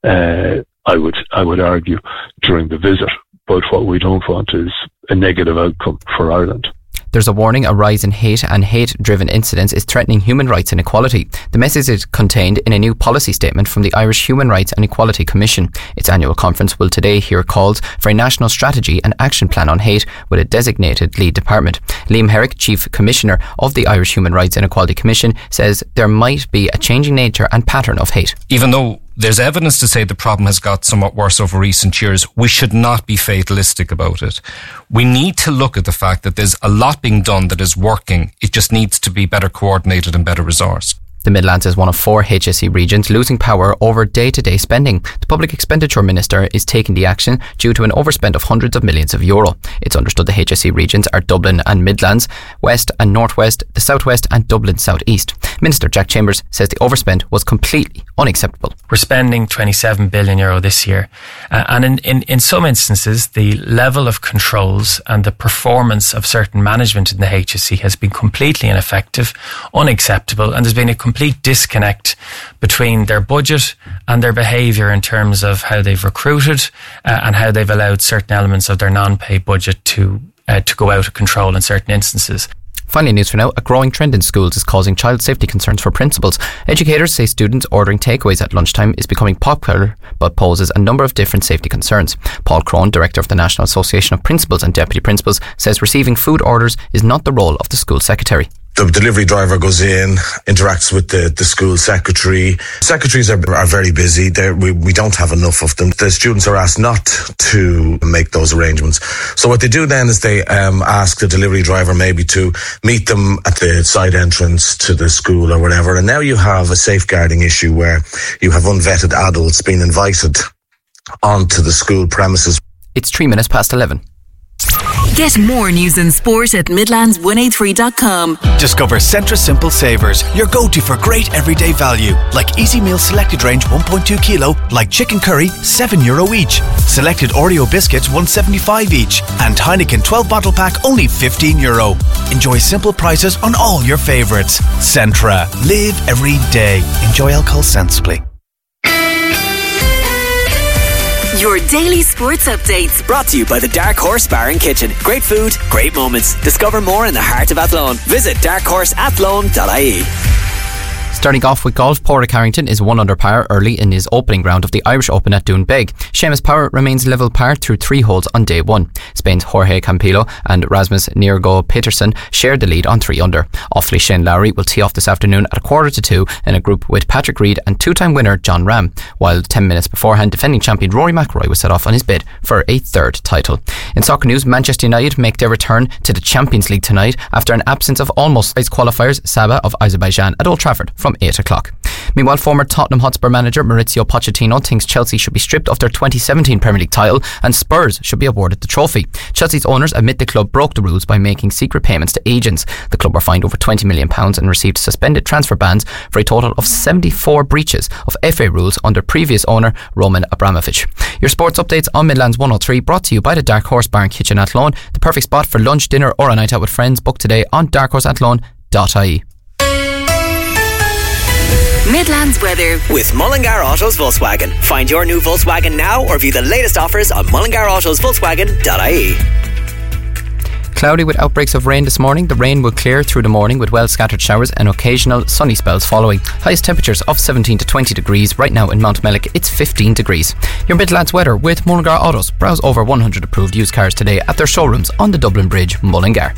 I would argue, during the visit. But what we don't want is a negative outcome for Ireland. There's a warning a rise in hate and hate-driven incidents is threatening human rights and equality. The message is contained in a new policy statement from the Irish Human Rights and Equality Commission. Its annual conference will today hear calls for a national strategy and action plan on hate with a designated lead department. Liam Herrick, Chief Commissioner of the Irish Human Rights and Equality Commission, says there might be a changing nature and pattern of hate. Even though there's evidence to say the problem has got somewhat worse over recent years, we should not be fatalistic about it. We need to look at the fact that there's a lot being done that is working. It just needs to be better coordinated and better resourced. The Midlands is one of 4 HSE regions losing power over day-to-day spending. The Public Expenditure Minister is taking the action due to an overspend of hundreds of millions of euro. It's understood the HSE regions are Dublin and Midlands, West and Northwest, the Southwest and Dublin South East. Minister Jack Chambers says the overspend was completely unacceptable. We're spending €27 billion this year. And in some instances, the level of controls and the performance of certain management in the HSE has been completely ineffective, unacceptable, and there's been a complete disconnect between their budget and their behaviour in terms of how they've recruited and how they've allowed certain elements of their non-pay budget to go out of control in certain instances. Finally, news for now. A growing trend in schools is causing child safety concerns for principals. Educators say students ordering takeaways at lunchtime is becoming popular but poses a number of different safety concerns. Paul Crone, Director of the National Association of Principals and Deputy Principals, says receiving food orders is not the role of the school secretary. The delivery driver goes in, interacts with the school secretary. Secretaries are very busy. We don't have enough of them. The students are asked not to make those arrangements. So what they do then is they ask the delivery driver maybe to meet them at the side entrance to the school or whatever. And now you have a safeguarding issue where you have unvetted adults being invited onto the school premises. It's 11:03. Get more news and sport at Midlands183.com. Discover Centra Simple Savers, your go-to for great everyday value. Like Easy Meal Selected Range 1.2 kilo, like chicken curry, €7 each. Selected Oreo biscuits, $1.75 each. And Heineken 12 bottle pack, only €15. Enjoy simple prices on all your favourites. Centra. Live every day. Enjoy alcohol sensibly. Your daily sports updates. Brought to you by the Dark Horse Bar and Kitchen. Great food, great moments. Discover more in the heart of Athlone. Visit darkhorseathlone.ie. Starting off with golf, Pádraig Harrington is 1 under par early in his opening round of the Irish Open at Doonbeg. Seamus Power remains level par through 3 holes on day 1. Spain's Jorge Campillo and Rasmus Niergo Peterson shared the lead on 3 under. Offaly Shane Lowry will tee off this afternoon at 1:45 in a group with Patrick Reed and 2-time winner John Ram, while 10 minutes beforehand defending champion Rory McIlroy was set off on his bid for a 3rd title. In soccer news, Manchester United make their return to the Champions League tonight after an absence of almost qualifiers Sabah of Azerbaijan at Old Trafford from 8 o'clock. Meanwhile, former Tottenham Hotspur manager Maurizio Pochettino thinks Chelsea should be stripped of their 2017 Premier League title and Spurs should be awarded the trophy. Chelsea's owners admit the club broke the rules by making secret payments to agents. The club were fined over £20 million and received suspended transfer bans for a total of 74 breaches of FA rules under previous owner Roman Abramovich. Your sports updates on Midlands 103 brought to you by the Dark Horse Bar and Kitchen Athlone, the perfect spot for lunch, dinner or a night out with friends. Book today on darkhorseathlone.ie. Midlands weather with Mullingar Autos Volkswagen. Find your new Volkswagen now or view the latest offers on mullingarautos.volkswagen.ie. Cloudy with outbreaks of rain this morning. The rain will clear through the morning with well scattered showers and occasional sunny spells following. Highest temperatures of 17 to 20 degrees. Right now in Mountmellick it's 15 degrees. Your Midlands weather with Mullingar Autos. Browse over 100 approved used cars today at their showrooms on the Dublin Bridge, Mullingar.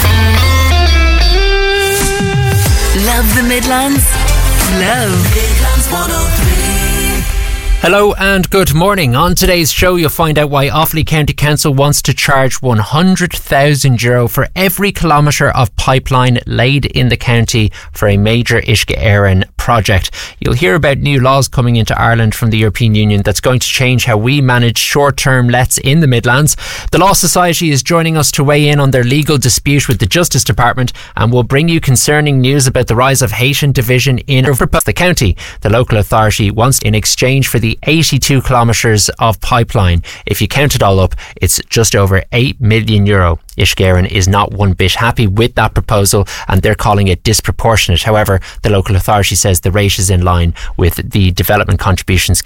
Love the Midlands. Love Midlands 103. Hello and good morning. On today's show you'll find out why Offaly County Council wants to charge €100,000 for every kilometre of pipeline laid in the county for a major Uisce Éireann project. You'll hear about new laws coming into Ireland from the European Union that's going to change how we manage short-term lets in the Midlands. The Law Society is joining us to weigh in on their legal dispute with the Justice Department, and we'll bring you concerning news about the rise of hate and division in the county. The local authority wants in exchange for the 82 kilometres of pipeline. If you count it all up, it's just over €8 million. Uisce Éireann is not one bit happy with that proposal and they're calling it disproportionate. However, the local authority says the rate is in line with the development contributions